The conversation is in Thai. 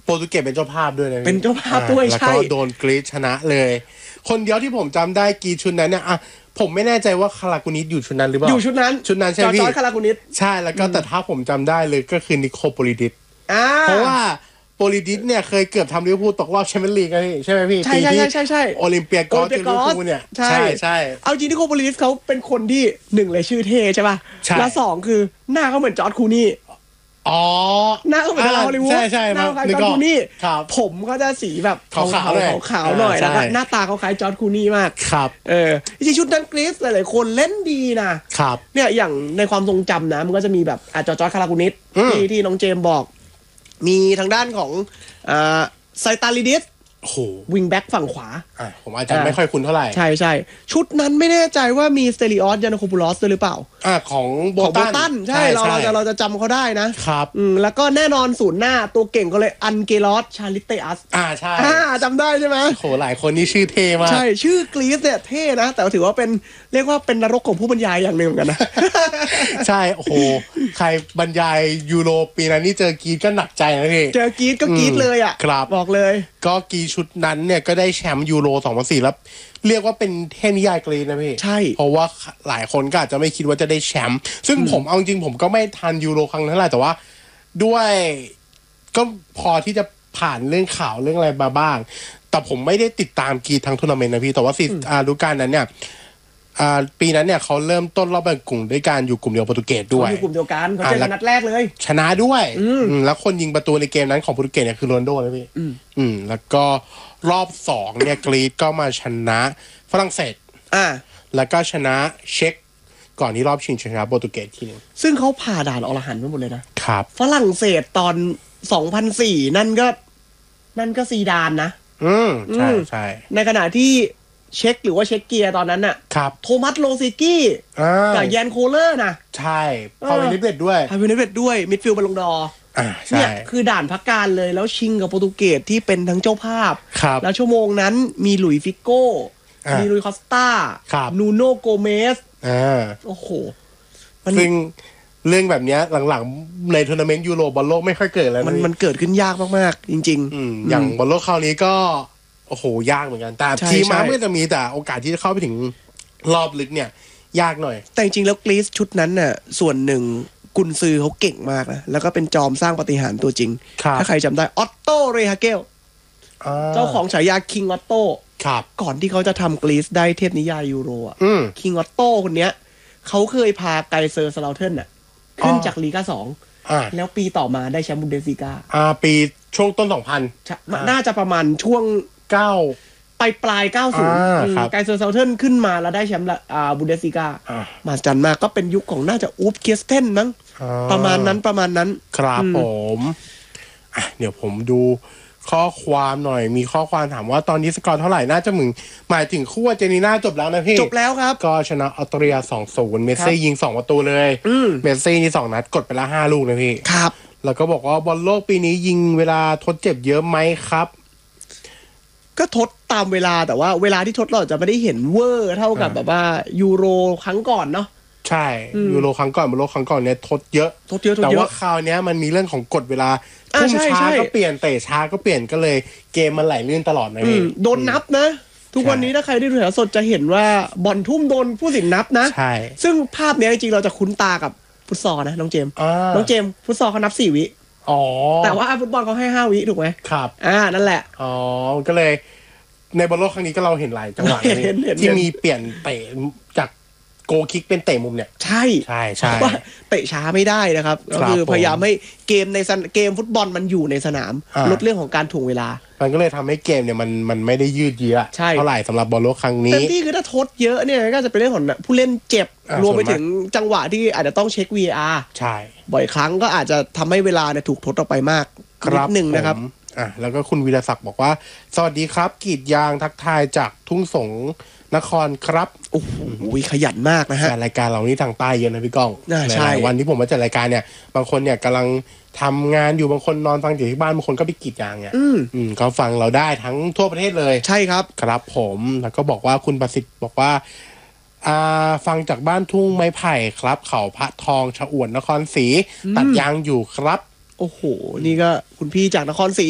รตุเกสเป็นเจ้าภาพด้วยนะเป็นเจ้าภาพด้วยใช่แล้วก็โดนกรีซชนะเลยคนเดียวที่ผมจำได้กรีซชุดนั้นเนี่ยผมไม่แน่ใจว่าคารากูนิสอยู่ชุดนั้นหรือเปล่าอยู่ชุดนั้นใช่พี่จอร์จคารากูนิสใช่แล้วก็แต่ถ้าผมจำได้เลยก็คือนิโคโปลิดิสเพราะว่าโปลิดิสเนี่ยเคยเกือบทำลิเวอร์พูลตกรอบแชมเปี้ยนลีกใช่ไหมพี่ปีที่โอลิมเปียกอสลิเวอร์พูลเนี่ยใช่เอาจริงนิโคโปลิดิสเขาเป็นคนที่1เลยชื่อเท่ใช่ป่ะแล้ว2คือหน้าเขาเหมือนจอร์จคูนี่หน้าก็เหมือนฮอลลีวูดใช่หน้าคล้ายจอร์จคูนี่ผมก็จะสีแบบขาวหน่อยแล้วก็หน้าตาเขาคล้ายจอร์จคูนี่มากครับจริงชุดนั้นกรีซหลายๆคนเล่นดีนะครับเนี่ยอย่างในความทรงจำนะมันก็จะมีแบบจอร์จคารากูนิสที่น้องเจมบอกมีทางด้านของไซตาลิดิสวิงแบ็กฝั่งขวาผมอาจจะไม่ค่อยคุ้นเท่าไหร่ใช่ชุดนั้นไม่แน่ใจว่ามีสเตลิออสยานโคปูลอสด้วยหรือเปล่าของโบตันใช่เราจะจำเขาได้นะครับแล้วก็แน่นอนศูนย์หน้าตัวเก่งก็เลยอันเกลอสชาลิเตอัสใช่จำได้ใช่ไหมหลายคนนี่ชื่อเท่มากใช่ชื่อกรีซเนี่ยเท่นะแต่ถือว่าเป็นเรียกว่าเป็นนรกของผู้บรรยายอย่างหนึ่งเหมือนกันนะใช่ใครบรรยายยูโรปีนั้นนี่เจอกรีซก็หนักใจนะพี่เจอกรีซก็กรีซเลยบอกเลยก็กรีซชุดนั้นเนี่ยก็ได้แชมป์ยูโร2004แล้วเรียกว่าเป็นเทพนิยายกรีซนะพี่ใช่เพราะว่าหลายคนก็อาจจะไม่คิดว่าจะได้แชมป์ซึ่งผมเอาจริงผมก็ไม่ทันยูโรครั้งนั้นแหละแต่ว่าด้วยก็พอที่จะผ่านเรื่องข่าวเรื่องอะไรมาบ้างแต่ผมไม่ได้ติดตามกรีซทั้งทัวร์นาเมนต์นะพี่แต่ว่าฤดูกาลนั้นเนี่ยปีนั้นเนี่ยเขาเริ่มต้นรอบแบ่งกลุ่มด้วยการอยู่กลุ่มเดียวโปรตุเกสด้วยอยู่กลุ่มเดียวกันเขาเจอกันนัดแรกเลยชนะด้วยแล้วคนยิงประตูในเกมนั้นของโปรตุเกสเนี่ยคือโรนัลโดนะพี่แล้วก็รอบ2เนี่ยกรีซก็มาชนะฝรั่งเศสแล้วก็ชนะเช็กก่อนที่รอบชิงชนะโปรตุเกสทีนึงซึ่งเขาผ่าด่านอรหันต์ไปหมดเลยนะครับฝรั่งเศสตอน2004นั่นก็ซีดานนะใช่ในขณะที่เช็คหรือว่าเช็คเกียร์ตอนนั้นน่ะโทมัสโลซิกี้กับแยนโคเลอร์นะใช่พาเวนิเวตด้วยมิดฟิลด์บอลลงดอร์เนี่ยคือด่านพักการเลยแล้วชิงกับโปรตุเกสที่เป็นทั้งเจ้าภาพแล้วชั่วโมงนั้นมีหลุยฟิโก้มีลุยคอสตานูโนโกเมสโอ้โหซึ่งเรื่องแบบนี้หลังๆในทัวร์นาเมนต์ยูโรบอลโลกไม่ค่อยเกิดแล้วมันเกิดขึ้นยากมากๆจริงๆอย่างบอลโลกคราวนี้ก็โอ้โหยากเหมือนกันแต่ทีมมาเมื่อจะมีแต่โอกาสที่จะเข้าไปถึงรอบลึกเนี่ยยากหน่อยแต่จริงๆแล้วกรีซชุดนั้นน่ะส่วนหนึ่งกุนซือเขาเก่งมากนะแล้วก็เป็นจอมสร้างปาฏิหาริย์ตัวจริงถ้าใครจำได้ออตโตเรฮาเกลเจ้าของฉายาคิงออตโตก่อนที่เขาจะทำกรีซได้เทพนิยายยูโรคิงออตโตคนเนี้ยเขาเคยพาไกเซอร์สลาเทนน่ะขึ้นจากลีกา2แล้วปีต่อมาได้แชมป์บุนเดสลีกาปีช่วงต้น 2000น่าจะประมาณช่วงปลาย90ไกเซอร์ซาเทิร์นขึ้นมาแล้วได้แชมป์บุนเดสลีกามาจันมาก็เป็นยุคของน่าจะอูฟเคียสเทนมั้งประมาณนั้นครับผมเดี๋ยวผมดูข้อความหน่อยมีข้อความถามว่าตอนนี้สกอร์เท่าไหร่น่าจะหมายถึงคู่เจนีน่าจบแล้วนะพี่จบแล้วครับก็ชนะออสเตรีย 2-0 เมสซี่ยิง2ประตูเลยเมสซี่นี่2นัดกดไปละ5ลูกนะพี่ครับแล้วก็บอกว่าบอลโลกปีนี้ยิงเวลาทดเจ็บเยอะไหมครับก็ทดตามเวลาแต่ว่าเวลาที่ทดเราจะไม่ได้เห็นเวอร์เท่ากับแบบว่ายูโรครั้งก่อนเนาะใช่ยูโรครั้งก่อนบอลโลกครั้งก่อนเนี่ยทดเยอะแต่ว่าคราวนี้มันมีเรื่องของกฎเวลาทุ่มช้าก็เปลี่ยนเตะช้าก็เปลี่ยนก็เลยเกมมันไหลลื่นตลอดนะพี่โดนนับนะทุกวันนี้ถ้าใครได้ดูถ่ายทอดสดจะเห็นว่าบอลทุ่มโดนผู้สินนับนะใช่ซึ่งภาพนี้จริงๆเราจะคุ้นตากับฟุตซอลนะน้องเจมฟุตซอลเขานับ4วิแต่ว่าฟุตบอลเขาให้5วิถูกไหมครับนั่นแหละก็เลยในบอลโลกครั้งนี้ก็เราเห็นหลายจังหวะที่มีเปลี่ยนเตะจากโกคิกเป็นเตะมุมเนี่ยใช่ว่าเตะช้าไม่ได้นะครับก็คือพยายามให้เกมฟุตบอลมันอยู่ในสนามลดเรื่องของการถ่วงเวลามันก็เลยทำให้เกมเนี่ยมันไม่ได้ยืดเยื้อเท่าไหร่สำหรับบอลโลกครั้งนี้แต่ที่คือถ้าทดเยอะเนี่ยก็จะเป็นเรื่องของผู้เล่นเจ็บรวมไปถึงจังหวะที่อาจจะต้องเช็ค VAR ใช่บ่อยครั้งก็อาจจะทำให้เวลาเนี่ยถูกทดออกไปมากนิดนึงนะครับแล้วก็คุณวีรศักดิ์บอกว่าสวัสดีครับกรีดยางทักทายจากทุ่งสงนครครับโอ้โหขยันมากนะฮะรายการเรานี่ทางใต้เยอะนะพี่ก้องใช่วันที่ผมมาจัดรายการเนี่ยบางคนเนี่ยกำลังทำงานอยู่บางคนนอนฟังอยู่ที่บ้านบางคนก็ไปกรีดยางเนี่ยก็ฟังเราได้ทั้งทั่วประเทศเลยใช่ครับครับผมแล้วก็บอกว่าคุณประสิทธิ์บอกว่าฟังจากบ้านทุ่งไม้ไผ่ครับเขาพระทองชะอวดนครศรีตัดยางอยู่ครับโอ้โหนี่ก็คุณพี่จากนครศรี